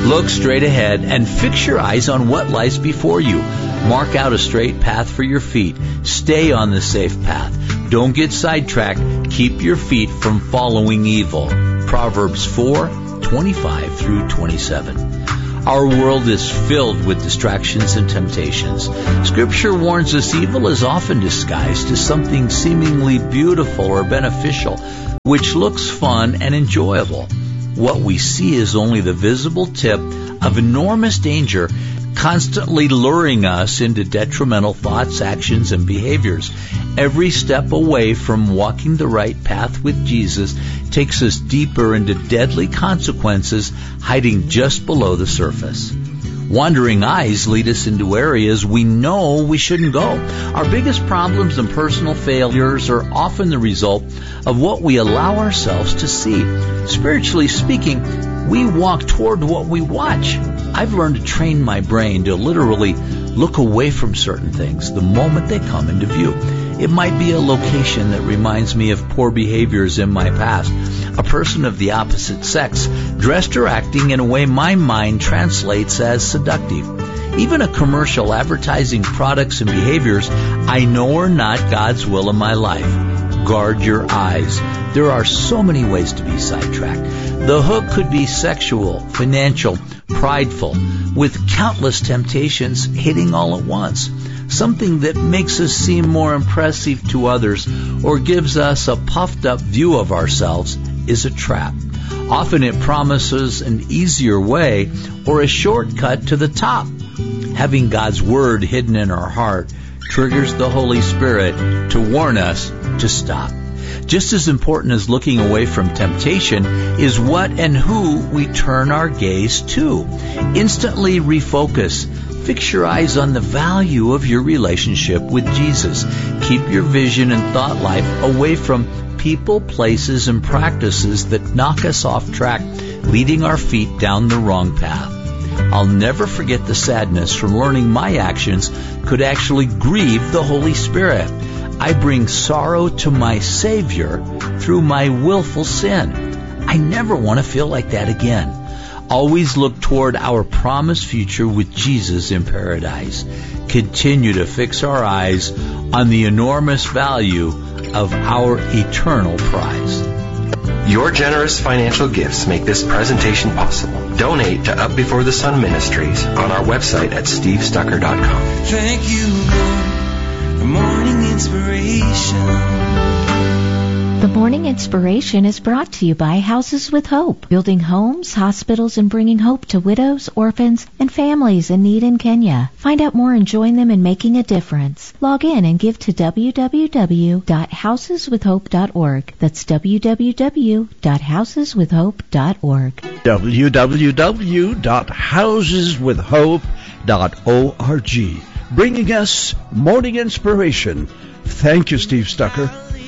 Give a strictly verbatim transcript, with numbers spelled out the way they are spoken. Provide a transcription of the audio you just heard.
Look straight ahead and fix your eyes on what lies before you. Mark out a straight path for your feet. Stay on the safe path. Don't get sidetracked. Keep your feet from following evil. Proverbs four, twenty-five through twenty-seven. Our world is filled with distractions and temptations. Scripture warns us evil is often disguised as something seemingly beautiful or beneficial, which looks fun and enjoyable. What we see is only the visible tip of enormous danger, constantly luring us into detrimental thoughts, actions, and behaviors. Every step away from walking the right path with Jesus takes us deeper into deadly consequences hiding just below the surface. Wandering eyes lead us into areas we know we shouldn't go. Our biggest problems and personal failures are often the result of what we allow ourselves to see. Spiritually speaking, we walk toward what we watch. I've learned to train my brain to literally look away from certain things the moment they come into view. It might be a location that reminds me of poor behaviors in my past, a person of the opposite sex, dressed or acting in a way my mind translates as seductive. Even a commercial advertising products and behaviors I know are not God's will in my life. Guard your eyes. There are so many ways to be sidetracked. The hook could be sexual, financial, prideful, with countless temptations hitting all at once. Something that makes us seem more impressive to others or gives us a puffed up view of ourselves is a trap. Often it promises an easier way or a shortcut to the top. Having God's Word hidden in our heart triggers the Holy Spirit to warn us to stop. Just as important as looking away from temptation is what and who we turn our gaze to. Instantly refocus. Fix your eyes on the value of your relationship with Jesus. Keep your vision and thought life away from people, places, and practices that knock us off track, leading our feet down the wrong path. I'll never forget the sadness from learning my actions could actually grieve the Holy Spirit. I bring sorrow to my Savior through my willful sin. I never want to feel like that again. Always look toward our promised future with Jesus in paradise. Continue to fix our eyes on the enormous value of our eternal prize. Your generous financial gifts make this presentation possible. Donate to Up Before the Sun Ministries on our website at steve stucker dot com. Thank you, Lord, for morning inspiration. The Morning Inspiration is brought to you by Houses with Hope, building homes, hospitals, and bringing hope to widows, orphans, and families in need in Kenya. Find out more and join them in making a difference. Log in and give to w w w dot houses with hope dot org. That's w w w dot houses with hope dot org. w w w dot houses with hope dot org. Bringing us Morning Inspiration. Thank you, Steve Stucker.